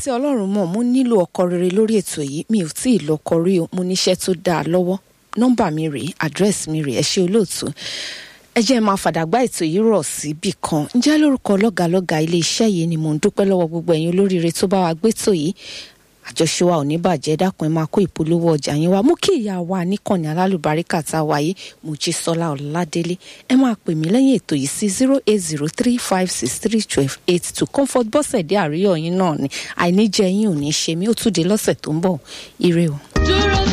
tí Ọlọ́run mọ̀ mo nílò ọkọ rere lórí ètò yìí mi ò tí ì lọ́kọ rí o mo níṣẹ́ tó dáa lọ́wọ́ nọ́mbà mi rèé àdírẹ́sì mi rèé ẹ ṣé olóòtú ẹ jẹ́ máa fàdàgbà ètò yìí rọ̀ síbì kan ǹjẹ́ lórúkọ lọ́gàlọ́gà ilé iṣẹ́ yìí ni mò ń dúpẹ́ lọ́wọ́ gbogbo ẹ̀yin olóríire tó bá wa gbétò yìí àjọṣe wa ò ní bàjẹ́ dákun ẹ máa kó ìpolówó ọjà yín wá mú kí ìyá wa níkànnì alálùbáríkà tá a wáyé Mojísọ́lá Ọládélé ẹ máa pè mí lẹ́yìn ètò yìí sí 08035631282 Comfort Bọ́sẹ̀dé àríyọ̀ yín náà ni àìníjẹ yín ò ní ṣe mí ó tún di lọ́sẹ̀ tó ń bọ̀ ire o.